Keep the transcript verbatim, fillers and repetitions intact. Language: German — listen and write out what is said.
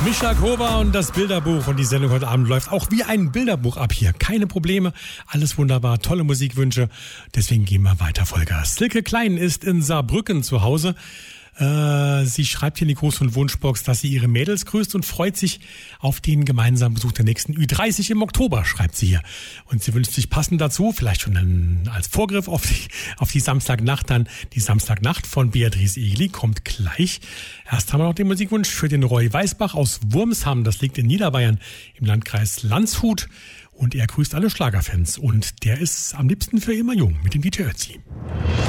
Mischa Kober und das Bilderbuch, und die Sendung heute Abend läuft auch wie ein Bilderbuch ab hier. Keine Probleme, alles wunderbar, tolle Musikwünsche. Deswegen gehen wir weiter, Vollgas. Silke Klein ist in Saarbrücken zu Hause. Äh, sie schreibt hier in die Gruß- und Wunschbox, dass sie ihre Mädels grüßt und freut sich auf den gemeinsamen Besuch der nächsten Ü dreißig im Oktober, schreibt sie hier. Und sie wünscht sich passend dazu, vielleicht schon dann als Vorgriff auf die, auf die Samstagnacht dann, die Samstagnacht von Beatrice Egli kommt gleich. Erst haben wir noch den Musikwunsch für den Roy Weißbach aus Wurmsham, das liegt in Niederbayern im Landkreis Landshut. Und er grüßt alle Schlagerfans und der ist am liebsten für immer jung mit dem D J Ötzi.